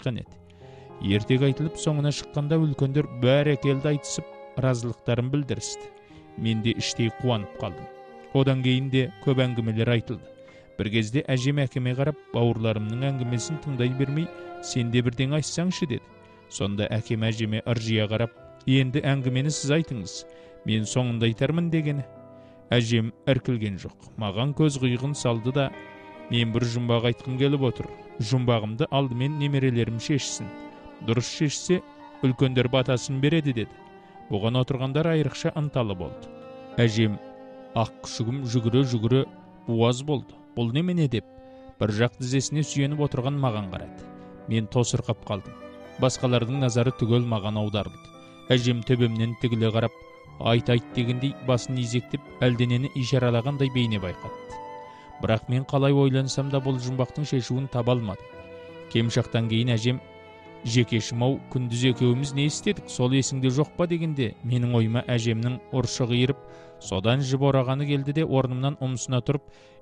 айтқан еді. Ертек айтылып соңына шыққанда үлкендер бәрекелді айтысып, разылықтарын білдірісті. Мен де іштей қуанып қалдым. Одан кейін де көп әңгімелер айтылды. Бір кезде әжем әкеме қарап, бауырларымның әңгімесін тыңдай бермей, сен де бірдеңе айтсаңшы деді. Сонда әкем әжеме ыржия қарап, енді әңгімені сіз айтыңыз, мен соңында айтармын дегені. Әжем іркілген жоқ, маған көз қиығын салды да, мен бір жұмбақ айтқым келіп отыр. Жұмбағымды алдымен немерелерім шешсін. Дұрыс шешсе, үлкендер батасын береді деді. Бұған отырғандар айрықша ынталы болды. Әжем ақ күшігім жүгіре буаз болды. Бұл немене деп, бір жақ тізесіне сүйеніп отырған маған қарады. Мен тосырқап қалдым. Басқалардың назары түгел маған аударылды. Әжем төбемнен тігіле қарап, айт дегендей басын изектеп, әлденені ишаралағандай бейне байқатты. Бірақ мен қалай ойлансам да бұл жұмбақтың шешуін таба алмадым. Кем шақтан кейін әжем, жекешім-ау, күндіз екеуміз не істедік, сол есіңде жоқ па дегенде, менің ойыма әжемнің ұршы қиырып, содан жіп орағаны келді де, орнымнан ұмсына тұрып,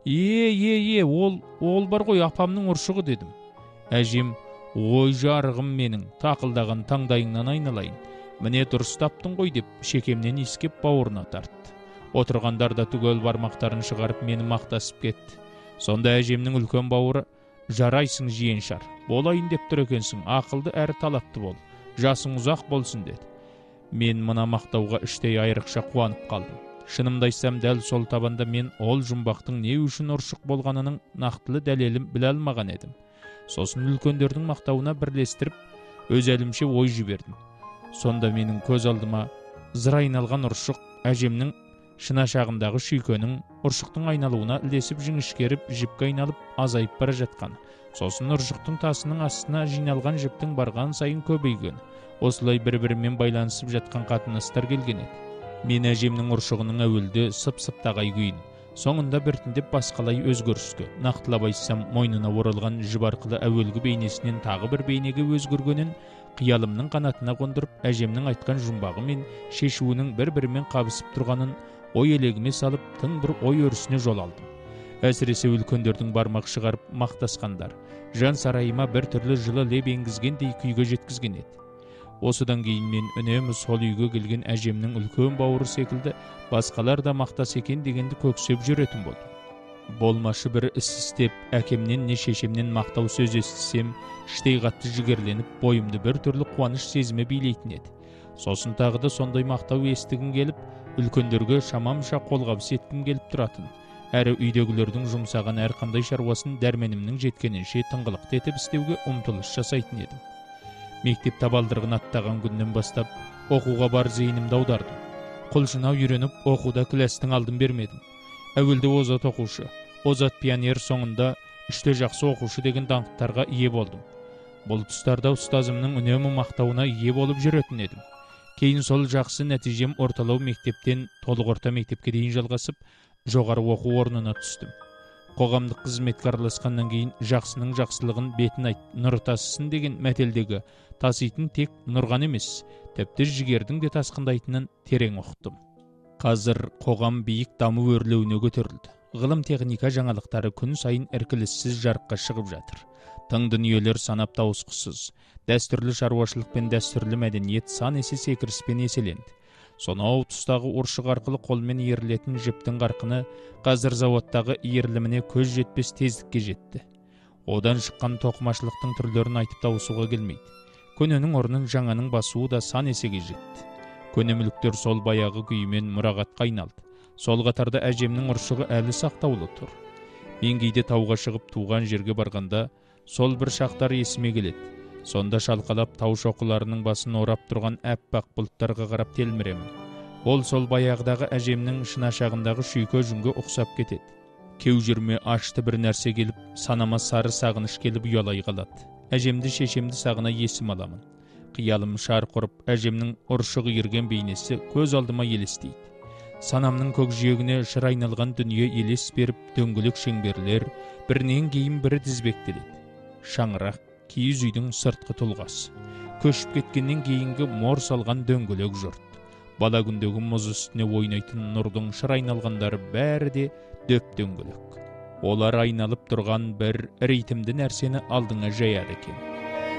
ол бар ғой апамның ұршығы дедім. Әжем, ой жарығым менің, тақылдаған таңдайыңнан айналайын, міне дұрыс таптың ғой деп, шекемнен иіскеп бауырына тартты. Отырғандар да түгел бармақтарын шығарып мені мақтасып кетті. Сонда әжемнің үлкен бауыры, жарайсың жиеншар, болайын деп тұр екенсің, ақылды әрі талапты бол, жасың ұзақ болсын деді. Мен мына мақтауға іштей айрықша қуанып қалдым. Шынымды айтсам, дәл сол табанда мен ол жұмбақтың не үшін ұршық болғанының нақтылы дәлелін біле алмаған едім. Сосын үлкендердің мақтауына бірлестіріп, өз әлімше ой жібердім. Сонда менің көз алдыма зыр айналған ұршық, әжемнің шынашағындағы шүйкенің ұршықтың айналуына ілесіп жіңішкеріп, жіпке айналып азайып бара жатқан. Сосын ұршықтың тасының астына жиналған жіптің барған сайын көбейген. Осылай бір-бірімен байланысып жатқан қатынастар келген еді. Мен әжемнің ұршығының әуелде сып-сыптағай күйін, соңында біртіндеп басқалай өзгеріске, нақтылап айтсам, мойнына оралған жіп арқылы әуелгі бейнесінен тағы бір бейнеге өзгергенін қиялымның қанатына қондырып, әжемнің айтқан жұмбағы мен шешуінің бір-бірімен қабысып тұрғанын ой елегіме салып, тың бір ой өрісіне жол алдым. Әсіресе үлкендердің бармақ шығарып мақтасқандар жан сарайыма бір түрлі жылы леп енгізгендей күйге жеткізген еді. Осыдан кейін мен үнемі сол үйге келген әжемнің үлкен бауыры секілді басқалар да мақтас екен дегенді көксеп жүретін болдым. Болмашы бір іс істеп, әкемнен не шешемнен мақтау сөз естісем, іштей қатты жігерленіп, бойымды бір түрлі қуаныш сезімі билейтін еді. Сосын тағы да сондай мақтау естігім келіп, үлкендерге шамамша қолғабыс еткім келіп тұратын. Әрі үйдегілердің жұмсаған әрқандай шаруасын дәрменімнің жеткенінше тыңғылықты етіп істеуге ұмтылыс жасайтын едім. Мектеп табалдырығын аттаған күннен бастап оқуға бар зейінімді аудардым. Құлшына үйреніп, оқуда кластың алдын бермедім. Әуелде озат оқушы, озат пионер, соңында іште жақсы оқушы деген даңқтарға ие болдым. Бұл тұстарда ұстазымның үнемі мақтауына ие болып жүретін едім. Кейін сол жақсы нәтижем орталау мектептен толық орта мектепке дейін жалғасып, жоғары оқу орнына түстім. Қоғамдық қызметке араласқаннан кейін жақсының жақсылығын бетін айт, нұр тасысын деген мәтелдегі таситын тек нұрған емес, тіпті жігердің де тасқындайтынын терең ұқтым. Қазір қоғам биік даму өрлеуіне көтерілді. Ғылым техника жаңалықтары күн сайын іркіліссіз жарыққа шығып жатыр. Тың дүниелер санап тауысқысыз. Дәстүрлі шаруашылық пен дәстүрлі мәдениет сан есе секіріспен еселенді. Сонау тұстағы ұршық арқылы қолмен иірілетін жіптің қарқыны қазір заводтағы иіріліміне көз жетпес тездікке жетті. Одан шыққан тоқымашылықтың түрлерін айтып тауысуға келмейді. Көненің орнын жаңаның басуы да сан есеге жетті. Көне мүліктер сол баяғы күйімен мұрағатқа айналды. Сол қатарда әжемнің ұршығы әлі сақтаулы тұр. Мен кейде тауға шығып туған жерге барғанда сол бір шақтар есіме келеді. Сонда шалқалап тау шоқыларының басын орап тұрған әппақ бұлттарға қарап телміремін. Ол сол баяғыдағы әжемнің шынашағындағы шүйке жүнге ұқсап кетеді. Кеу жүрме ашты бір нәрсе келіп, санама сары сағыныш келіп ұялай қалады. Әжемді шешемді сағына есім аламын. Қиялым шарқ ұрып, әжемнің ұршығы иірген бейнесі көз алдыма елестейді. Санамның көкжиегіне шыр айналған дүние елес беріп, дөңгелек шеңберлер бірінен кейін бірі тізбектеледі. Шаңырақ киіз үйдің сыртқы тұлғасы, көшіп кеткеннен кейінгі мор салған дөңгелек жұрт, бала күндегі мұз үстіне ойнайтын нұрдың шыр айналғандары бәрі де дөп дөңгелек. Олар айналып тұрған бір ритмді нәрсені алдыңа жаяды екен.